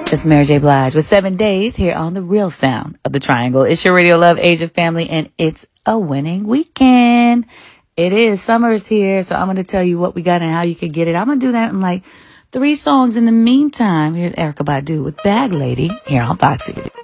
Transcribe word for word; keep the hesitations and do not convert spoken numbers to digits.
It's Mary J. Blige with Seven Days here on The Real Sound of the Triangle. It's your Radio Love Asia family, and it's a winning weekend. It is. Summer's here, so I'm going to tell you what we got and how you can get it. I'm going to do that in like three songs. In the meantime, here's Erykah Badu with Bag Lady here on Fox City.